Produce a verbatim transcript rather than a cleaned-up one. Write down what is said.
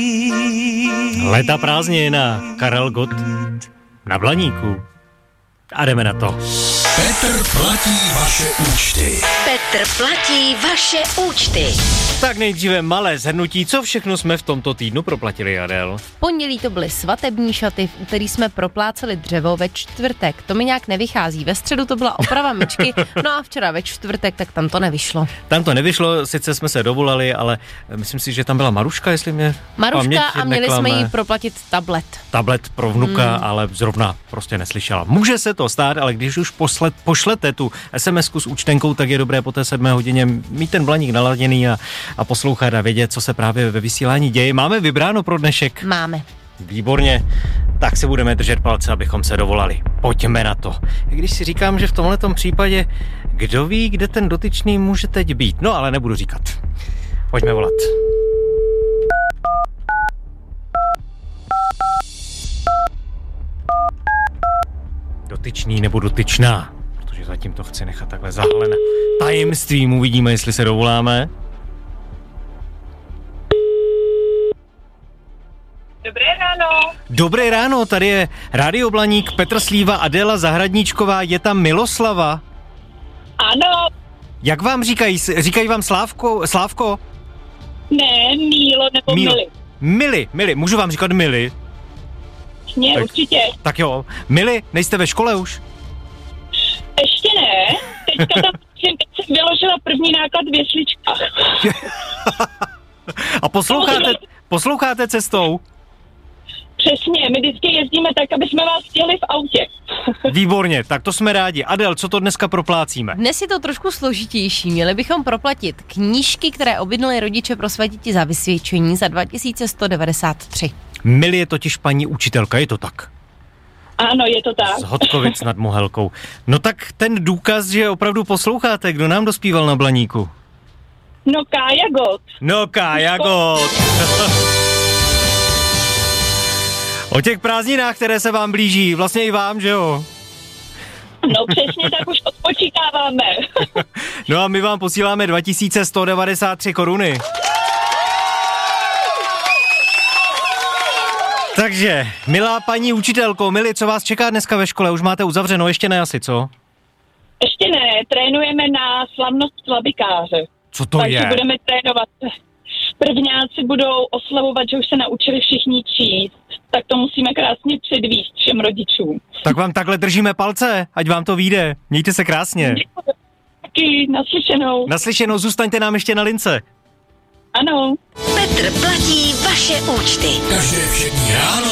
Léta prázdnina, Karel Gott na Blaníku. A jdeme na to. Petr platí vaše účty. Petr platí vaše účty. Tak nejdříve malé shrnutí, co všechno jsme v tomto týdnu proplatili, Adél. V pondělí to byly svatební šaty, v úterý jsme propláceli dřevo, ve čtvrtek to mi nějak nevychází, ve středu to byla oprava myčky, no a včera ve čtvrtek, tak tam to nevyšlo. Tam to nevyšlo, sice jsme se dovolali, ale myslím si, že tam byla Maruška, jestli mě Maruška a měli neklame. jsme jí proplatit tablet. Tablet pro vnuka, hmm. ale zrovna prostě neslyšela. Může se to stát, ale když už poslet, pošlete tu es em esku s účtenkou, tak je dobré po té sedmé hodině mít ten Blaník naladěný a, a poslouchat a vědět, co se právě ve vysílání děje. Máme vybráno pro dnešek? Máme. Výborně, tak si budeme držet palce, abychom se dovolali. Pojďme na to. I když si říkám, že v tomhletom případě, kdo ví, kde ten dotyčný může teď být. No, ale nebudu říkat. Pojďme volat. Dotyčný nebo dotyčná, protože zatím to chci nechat takhle zahalené tajemstvím. Uvidíme, jestli se dovoláme. Dobré ráno. Dobré ráno, tady je Rádio Blaník, Petr Slíva, Adéla Zahradníčková, je tam Miloslava. Ano. Jak vám říkají? Říkají vám Slávko? Slávko? Ne, Mílo nebo Mílo. Mili. Mili, Mili, můžu vám říkat Mili? Ne, tak, určitě. Tak jo, Mili, nejste ve škole už? Ještě ne. Teďka tam jsem, teď jsem vyložila první náklad v jesličkách. A posloucháte, posloucháte cestou? Přesně, my vždycky jezdíme tak, aby jsme vás stihli v autě. Výborně, tak to jsme rádi. Adel, co to dneska proplácíme? Dnes je to trošku složitější. Měli bychom proplatit knížky, které objednali rodiče pro své děti za vysvědčení za dva tisíce sto devadesát tři. Mili je totiž paní učitelka, je to tak? Ano, je to tak. Z Hodkovic nad Mohelkou. No tak ten důkaz, že opravdu posloucháte, kdo nám dospíval na Blaníku? No Kája Gott. No Kája Gott. O těch prázdninách, které se vám blíží, vlastně i vám, že jo? No přesně, tak už odpočítáváme. No a my vám posíláme dva tisíce sto devadesát tři koruny. Takže, milá paní učitelko, Mili, co vás čeká dneska ve škole? Už máte uzavřeno, ještě ne asi, co? Ještě ne, trénujeme na slavnost slabikáře. Co to Takže je? Takže budeme trénovat. Prvňáci budou oslavovat, že už se naučili všichni číst. Tak to musíme krásně předvíst všem rodičům. Tak vám takhle držíme palce, ať vám to vyjde. Mějte se krásně. Děkuji. Taky naslyšenou. Naslyšenou, zůstaňte nám ještě na lince. Ano. Petr platí vaše účty. Každé všední ráno